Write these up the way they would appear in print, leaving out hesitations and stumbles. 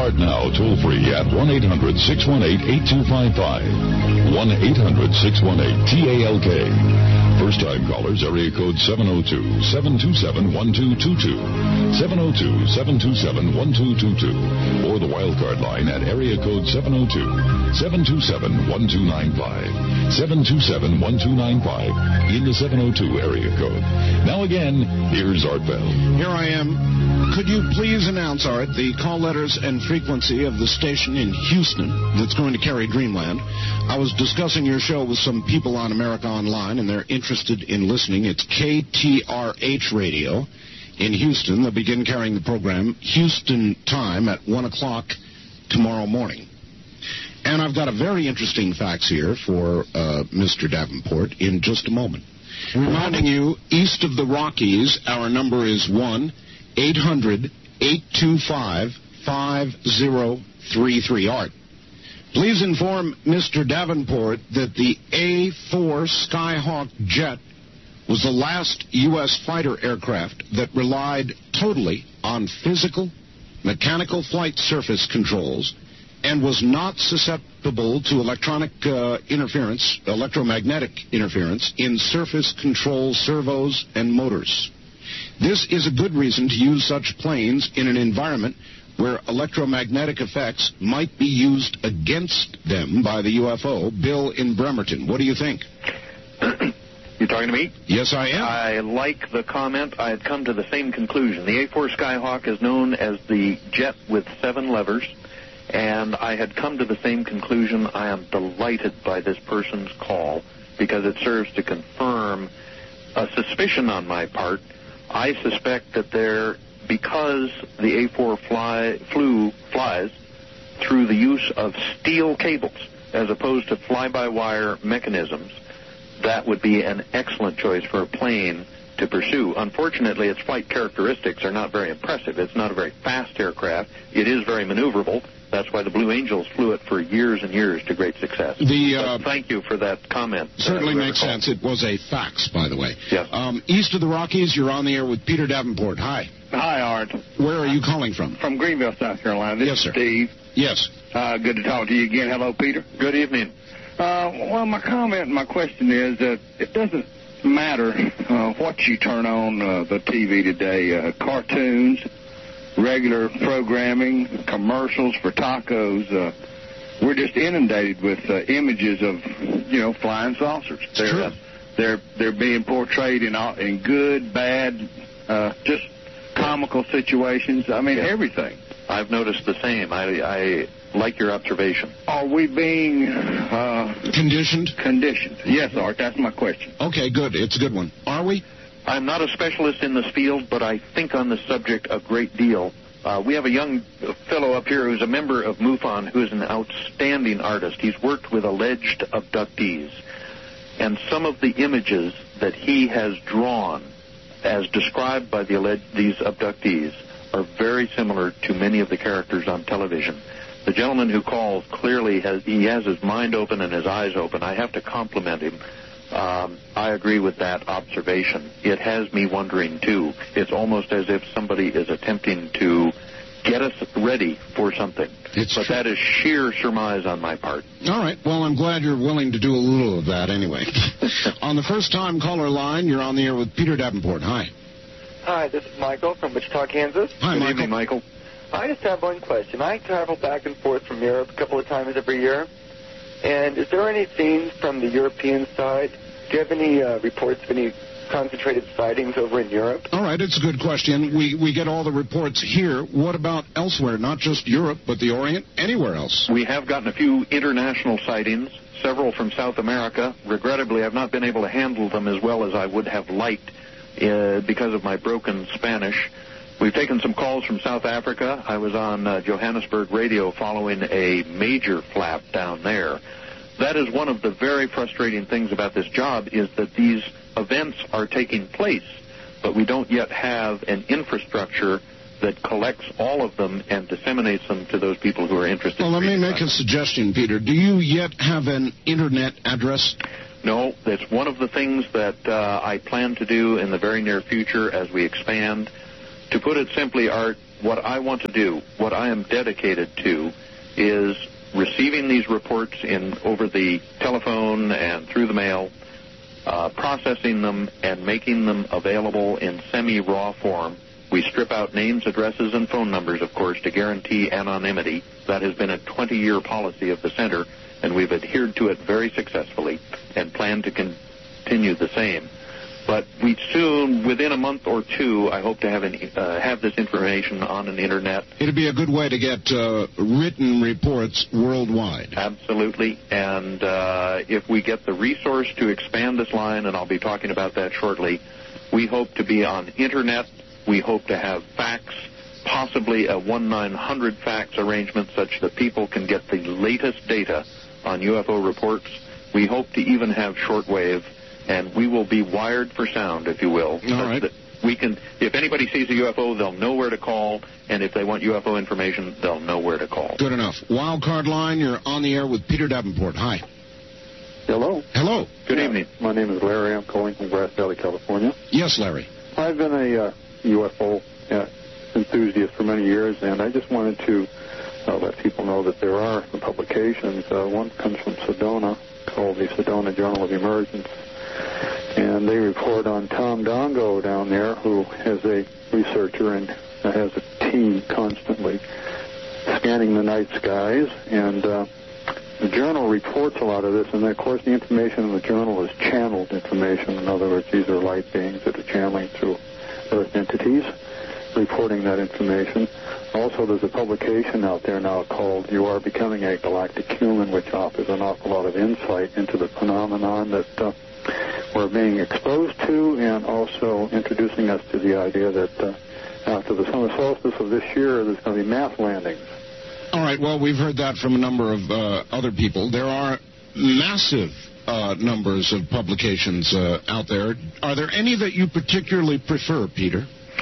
Start now toll-free at 1-800-618-8255. 1-800-618-TALK. First-time callers, area code 702-727-1222. 702-727-1222. Or the wildcard line at area code 702-727-1295. 727-1295 in the 702 area code. Now again, here's Art Bell. Here I am. Could you please announce, Art, the call letters and frequency of the station in Houston that's going to carry Dreamland? I was discussing your show with some people on America Online, and they're interested in listening. It's KTRH Radio in Houston. They'll begin carrying the program Houston time at 1 o'clock tomorrow morning. And I've got a very interesting fax here for Mr. Davenport in just a moment. Reminding you, east of the Rockies, our number is 1-800-825-5033. Art, please inform Mr. Davenport that the A-4 Skyhawk jet was the last U.S. fighter aircraft that relied totally on physical, mechanical flight surface controls and was not susceptible to electromagnetic interference in surface control servos and motors. This is a good reason to use such planes in an environment where electromagnetic effects might be used against them by the UFO. Bill in Bremerton. What do you think? You talking to me? Yes, I am. I like the comment. I had come to the same conclusion. The A-4 Skyhawk is known as the jet with 7 levers, and I had come to the same conclusion. I am delighted by this person's call because it serves to confirm a suspicion on my part. I suspect that because the A-4 flies through the use of steel cables as opposed to fly-by-wire mechanisms, that would be an excellent choice for a plane to pursue. Unfortunately, its flight characteristics are not very impressive. It's not a very fast aircraft. It is very maneuverable. That's why the Blue Angels flew it for years and years to great success. Thank you for that comment. Certainly makes sense. It was a fax, by the way. Yes. East of the Rockies, you're on the air with Peter Davenport. Hi. Hi, Art. Where are you calling from? From Greenville, South Carolina. This Yes, sir. is Steve. Yes. Good to talk to you again. Hello, Peter. Good evening. Well, my comment and my question is that it doesn't matter what you turn on the TV today, cartoons, regular programming, commercials for tacos. We're just inundated with images of, flying saucers. They're being portrayed in good, bad, just comical situations. I mean, everything. I've noticed the same. I like your observation. Are we being conditioned? Conditioned. Yes, Art. That's my question. Okay, good. It's a good one. Are we? I'm not a specialist in this field, but I think on this subject a great deal. We have a young fellow up here who's a member of MUFON who is an outstanding artist. He's worked with alleged abductees. And some of the images that he has drawn, as described by these abductees, are very similar to many of the characters on television. The gentleman who called clearly has his mind open and his eyes open. I have to compliment him. I agree with that observation. It has me wondering, too. It's almost as if somebody is attempting to get us ready for something. But that is sheer surmise on my part. All right. Well, I'm glad you're willing to do a little of that anyway. On the first-time caller line, you're on the air with Peter Davenport. Hi. Hi, this is Michael from Wichita, Kansas. Hi, Good Michael. evening, Michael. I just have one question. I travel back and forth from Europe a couple of times every year. And is there anything from the European side? Do you have any reports of any concentrated sightings over in Europe? All right, it's a good question. We get all the reports here. What about elsewhere? Not just Europe, but the Orient, anywhere else? We have gotten a few international sightings, several from South America. Regrettably, I've not been able to handle them as well as I would have liked because of my broken Spanish. We've taken some calls from South Africa. I was on Johannesburg radio following a major flap down there. That is one of the very frustrating things about this job is that these events are taking place, but we don't yet have an infrastructure that collects all of them and disseminates them to those people who are interested. Well, let me make a suggestion, Peter. Do you yet have an Internet address? No, that's one of the things that I plan to do in the very near future as we expand. To put it simply, Art, what I want to do, what I am dedicated to, is receiving these reports over the telephone and through the mail, processing them and making them available in semi-raw form. We strip out names, addresses, and phone numbers, of course, to guarantee anonymity. That has been a 20-year policy of the Center, and we've adhered to it very successfully and plan to continue the same. But we soon, within a month or two, I hope to have this information on an Internet. It'd be a good way to get written reports worldwide. Absolutely. And if we get the resource to expand this line, and I'll be talking about that shortly, we hope to be on Internet. We hope to have fax, possibly a 1-900 fax arrangement such that people can get the latest data on UFO reports. We hope to even have shortwave, and we will be wired for sound, if you will. All right. That we can, if anybody sees a UFO, they'll know where to call, and if they want UFO information, they'll know where to call. Good enough. Wildcard line, you're on the air with Peter Davenport. Hi. Hello. Hello. Good evening. My name is Larry. I'm calling from Grass Valley, California. Yes, Larry. I've been a UFO enthusiast for many years, and I just wanted to let people know that there are some publications. One comes from Sedona, called the Sedona Journal of Emergence, and they report on Tom Dongo down there, who is a researcher and has a team constantly scanning the night skies, and the journal reports a lot of this, and of course the information in the journal is channeled information. In other words, these are light beings that are channeling through Earth entities, reporting that information. Also, there's a publication out there now called You Are Becoming a Galactic Human, which offers an awful lot of insight into the phenomenon that we're being exposed to, and also introducing us to the idea that after the summer solstice of this year, there's going to be mass landings. All right, well, we've heard that from a number of other people. There are massive numbers of publications out there. Are there any that you particularly prefer, Peter?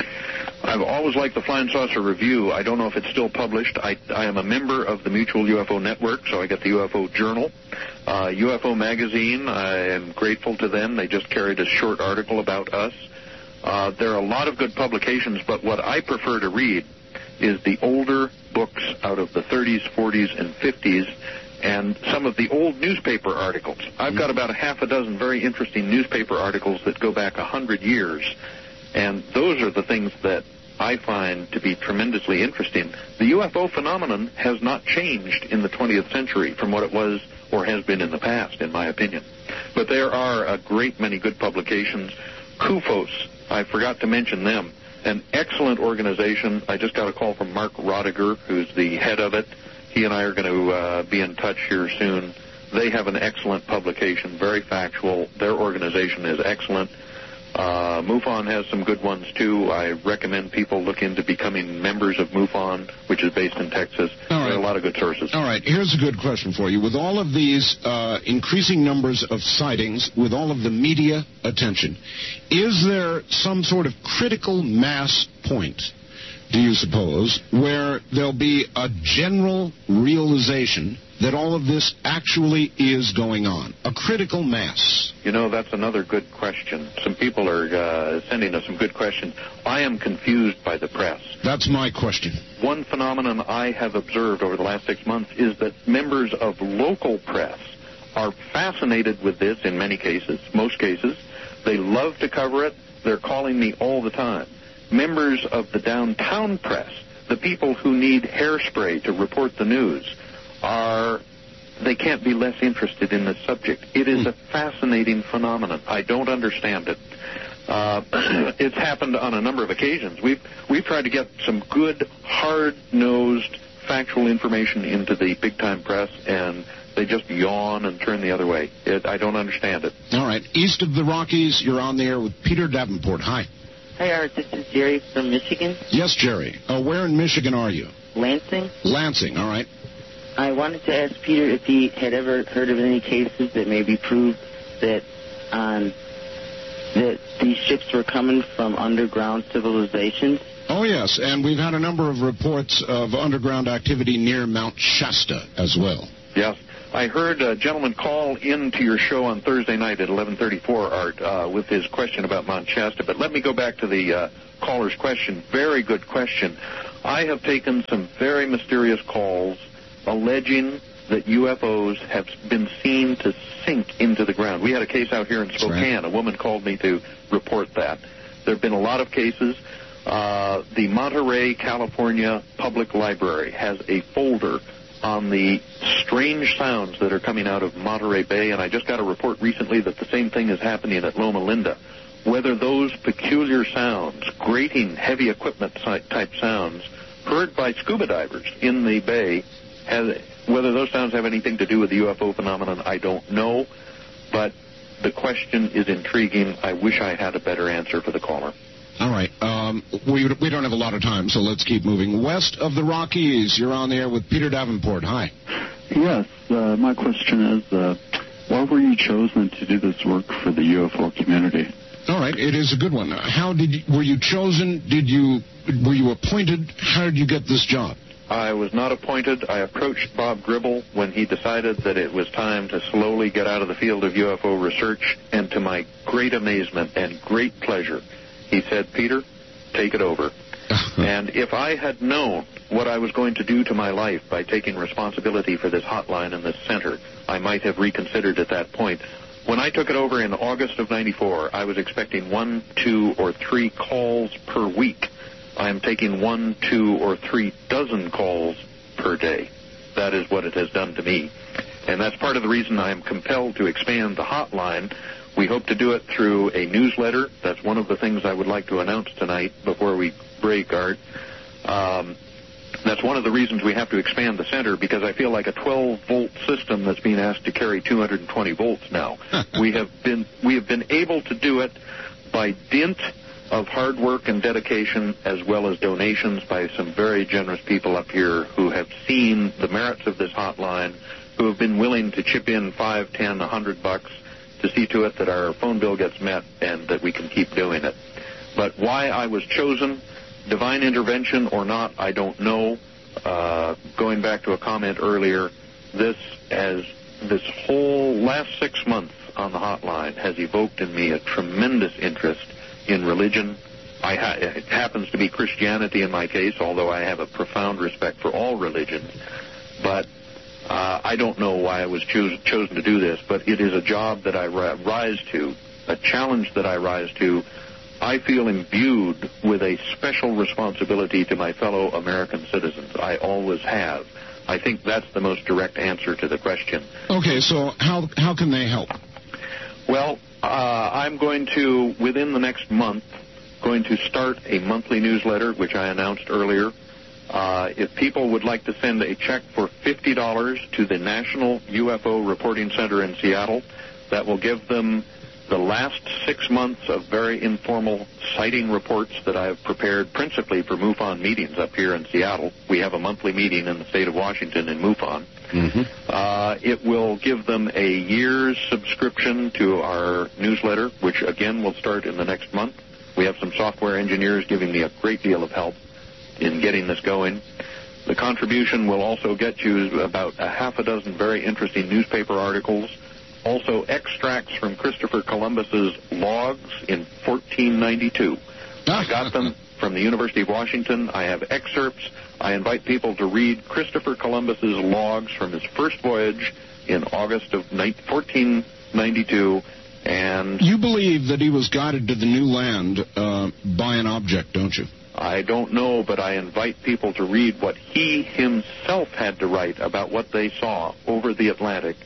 I've always liked the Flying Saucer Review. I don't know if it's still published. I am a member of the Mutual UFO Network, so I get the UFO Journal. UFO Magazine, I am grateful to them. They just carried a short article about us. There are a lot of good publications, but what I prefer to read is the older books out of the 30s, 40s, and 50s, and some of the old newspaper articles. I've got about a half a dozen very interesting newspaper articles that go back 100 years, and those are the things that I find to be tremendously interesting. The UFO phenomenon has not changed in the 20th century from what it was or has been in the past, in my opinion. But there are a great many good publications. CUFOS, I forgot to mention them. An excellent organization. I just got a call from Mark Rodiger, who's the head of it. He and I are going to be in touch here soon. They have an excellent publication, very factual. Their organization is excellent. MUFON has some good ones, too. I recommend people look into becoming members of MUFON, which is based in Texas. There are a lot of good sources. All right, here's a good question for you. With all of these increasing numbers of sightings, with all of the media attention, is there some sort of critical mass point, do you suppose, where there'll be a general realization that all of this actually is going on? A critical mass. You know, that's another good question. Some people are sending us some good questions. I am confused by the press. That's my question. One phenomenon I have observed over the last 6 months is that members of local press are fascinated with this in many cases, most cases. They love to cover it. They're calling me all the time. Members of the downtown press, the people who need hairspray to report the news, they can't be less interested in this subject. It is a fascinating phenomenon. I don't understand it. It's happened on a number of occasions. We've tried to get some good, hard-nosed, factual information into the big-time press, and they just yawn and turn the other way. I don't understand it. All right. East of the Rockies, you're on the air with Peter Davenport. Hi. Hi, Art. This is Jerry from Michigan. Yes, Jerry. Where in Michigan are you? Lansing. Lansing, all right. I wanted to ask Peter if he had ever heard of any cases that maybe proved that that these ships were coming from underground civilizations. Oh, yes, and we've had a number of reports of underground activity near Mount Shasta as well. Yes. I heard a gentleman call into your show on Thursday night at 11:34, Art, with his question about Mount Shasta. But let me go back to the caller's question. Very good question. I have taken some very mysterious calls alleging that UFOs have been seen to sink into the ground. We had a case out here in Spokane. Right. A woman called me to report that. There have been a lot of cases. The Monterey, California Public Library has a folder on the strange sounds that are coming out of Monterey Bay, and I just got a report recently that the same thing is happening at Loma Linda. Whether those peculiar sounds, grating, heavy equipment type sounds, heard by scuba divers in the bay, whether those sounds have anything to do with the UFO phenomenon, I don't know, but the question is intriguing. I wish I had a better answer for the caller. All right. We don't have a lot of time, so let's keep moving. West of the Rockies, you're on the air with Peter Davenport. Hi. Yes. My question is, why were you chosen to do this work for the UFO community? All right. It is a good one. Were you chosen? Were you appointed? How did you get this job? I was not appointed. I approached Bob Gribble when he decided that it was time to slowly get out of the field of UFO research, and to my great amazement and great pleasure, he said, Peter, take it over. And if I had known what I was going to do to my life by taking responsibility for this hotline and this center, I might have reconsidered at that point. When I took it over in August of 94, I was expecting 1, 2, or 3 calls per week. I am taking 1, 2, or 3 dozen calls per day. That is what it has done to me. And that's part of the reason I am compelled to expand the hotline. We hope to do it through a newsletter. That's one of the things I would like to announce tonight before we break, Art. That's one of the reasons we have to expand the center, because I feel like a 12-volt system that's being asked to carry 220 volts now. We have been able to do it by dint of hard work and dedication, as well as donations by some very generous people up here who have seen the merits of this hotline, who have been willing to chip in $5, $10, $100 to see to it that our phone bill gets met and that we can keep doing it. But why I was chosen, divine intervention or not, I don't know. Going back to a comment earlier, this whole last 6 months on the hotline has evoked in me a tremendous interest in religion. It happens to be Christianity in my case, although I have a profound respect for all religions. But I don't know why I was chosen to do this, but it is a job that I rise to, a challenge that I rise to. I feel imbued with a special responsibility to my fellow American citizens. I always have. I think that's the most direct answer to the question. Okay, so how can they help? Well, I'm going to, within the next month, going to start a monthly newsletter, which I announced earlier. If people would like to send a check for $50 to the National UFO Reporting Center in Seattle, that will give them the last 6 months of very informal sighting reports that I have prepared principally for MUFON meetings up here in Seattle. We have a monthly meeting in the state of Washington in MUFON. Mm-hmm. It will give them a year's subscription to our newsletter, which again will start in the next month. We have some software engineers giving me a great deal of help in getting this going. The contribution will also get you about a half a dozen very interesting newspaper articles, also extracts from Christopher Columbus's logs in 1492. I got them from the University of Washington. I have excerpts. I invite people to read Christopher Columbus's logs from his first voyage in August of 1492. And you believe that he was guided to the new land by an object, don't you? I don't know, but I invite people to read what he himself had to write about what they saw over the Atlantic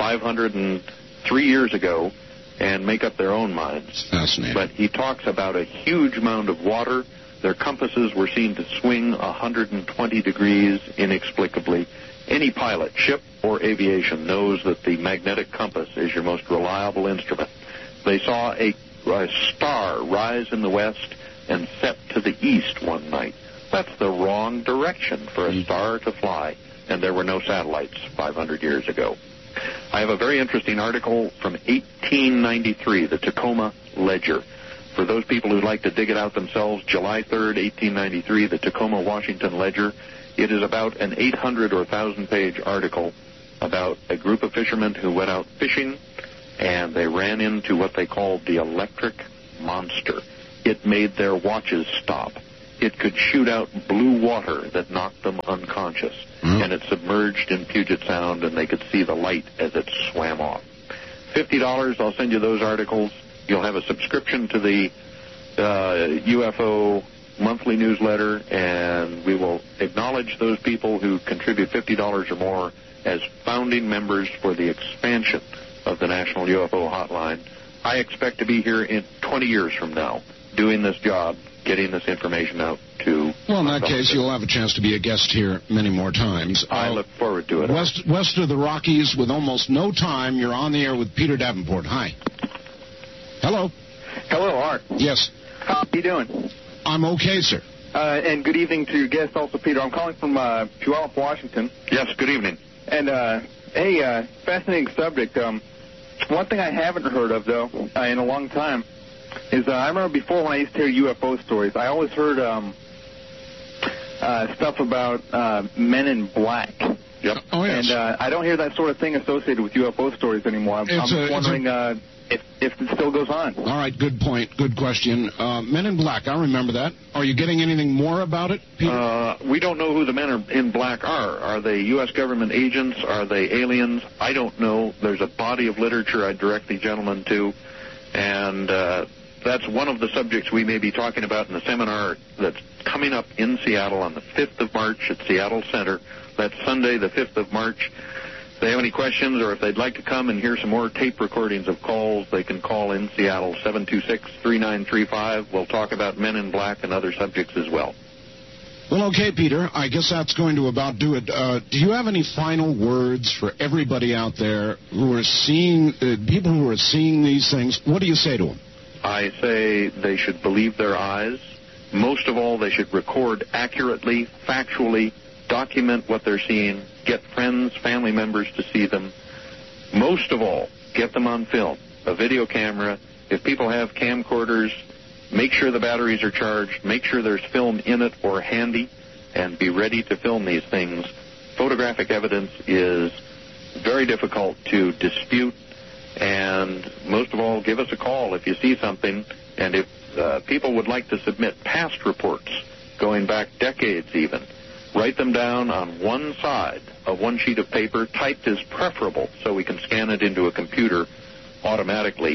503 years ago and make up their own minds. Fascinating. But he talks about a huge amount of water. Their compasses were seen to swing 120 degrees inexplicably. Any pilot, ship or aviation, knows that the magnetic compass is your most reliable instrument. They saw a star rise in the west and set to the east one night. That's the wrong direction for a star to fly, and there were no satellites 500 years ago. I have a very interesting article from 1893, the Tacoma Ledger. For those people who like to dig it out themselves, July 3rd, 1893, the Tacoma Washington Ledger. It is about an 800 or 1,000-page article about a group of fishermen who went out fishing, and they ran into what they called the electric monster. It made their watches stop. It could shoot out blue water that knocked them unconscious, and it submerged in Puget Sound, and they could see the light as it swam off. $50, I'll send you those articles. You'll have a subscription to the UFO monthly newsletter, and we will acknowledge those people who contribute $50 or more as founding members for the expansion of the National UFO Hotline. I expect to be here in 20 years from now doing this job, getting this information out to... Well, in that case, you'll have a chance to be a guest here many more times. I look forward to it. West of the Rockies, with almost no time, you're on the air with Peter Davenport. Hi. Hello. Hello, Art. Yes. How are you doing? I'm okay, sir. And good evening to your guest also, Peter. I'm calling from Puyallup, Washington. Yes, good evening. And, hey, fascinating subject. One thing I haven't heard of, though, in a long time, is I remember before when I used to hear UFO stories, I always heard stuff about Men in Black. Yep. Oh, yes. And I don't hear that sort of thing associated with UFO stories anymore. I'm just wondering if it still goes on. All right, good point. Good question. Men in Black, I remember that. Are you getting anything more about it, Peter? We don't know who the Men in Black are. Are they U.S. government agents? Are they aliens? I don't know. There's a body of literature I direct the gentleman to, and that's one of the subjects we may be talking about in the seminar that's coming up in Seattle on the 5th of March at Seattle Center. That's Sunday, the 5th of March. If they have any questions or if they'd like to come and hear some more tape recordings of calls, they can call in Seattle, 726-3935. We'll talk about Men in Black and other subjects as well. Well, okay, Peter, I guess that's going to about do it. Do you have any final words for everybody out there who are seeing, people who are seeing these things? What do you say to them? I say they should believe their eyes. Most of all, they should record accurately, factually, document what they're seeing, get friends, family members to see them. Most of all, get them on film, a video camera. If people have camcorders, make sure the batteries are charged, make sure there's film in it or handy, and be ready to film these things. Photographic evidence is very difficult to dispute, and most of all, give us a call if you see something, and if people would like to submit past reports, going back decades even, write them down on one side of one sheet of paper. Typed is preferable so we can scan it into a computer automatically.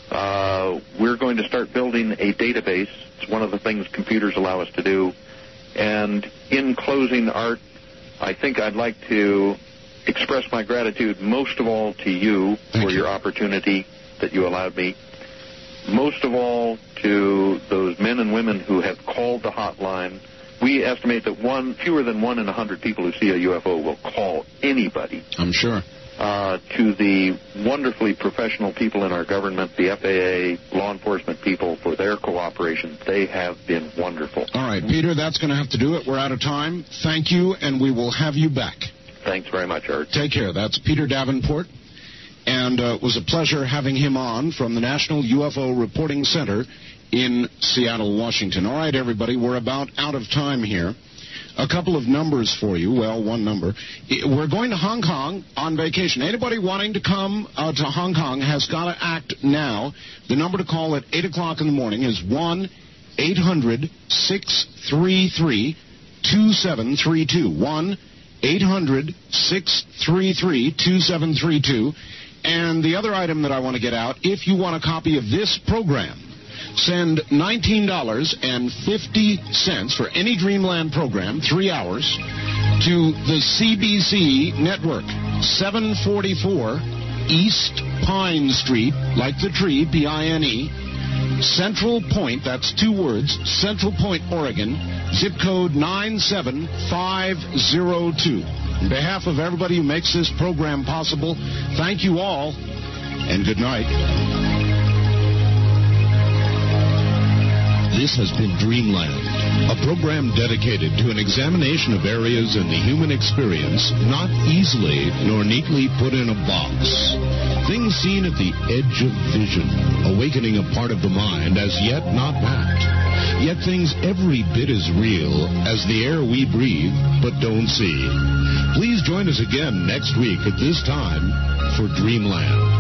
We're going to start building a database. It's one of the things computers allow us to do. And in closing, Art, I think I'd like to express my gratitude most of all to you for your opportunity that you allowed me. Most of all to those men and women who have called the hotline. We estimate that fewer than 1 in 100 people who see a UFO will call anybody. I'm sure. To the wonderfully professional people in our government, the FAA, law enforcement people, for their cooperation. They have been wonderful. All right, Peter, that's going to have to do it. We're out of time. Thank you, and we will have you back. Thanks very much, Art. Take care. That's Peter Davenport. And it was a pleasure having him on from the National UFO Reporting Center in Seattle, Washington. All right, everybody, we're about out of time here. A couple of numbers for you. Well, one number. We're going to Hong Kong on vacation. Anybody wanting to come to Hong Kong has got to act now. The number to call at 8 o'clock in the morning is 1-800-633-2732. 1-800-633-2732. And the other item that I want to get out, if you want a copy of this program, send $19.50 for any Dreamland program, 3 hours, to the CBC Network, 744 East Pine Street, like the tree, P-I-N-E, Central Point, that's 2 words, Central Point, Oregon, zip code 97502. On behalf of everybody who makes this program possible, thank you all, and good night. This has been Dreamland, a program dedicated to an examination of areas in the human experience not easily nor neatly put in a box. Things seen at the edge of vision, awakening a part of the mind as yet not mapped. yet things every bit as real as the air we breathe but don't see. Please join us again next week at this time for Dreamland.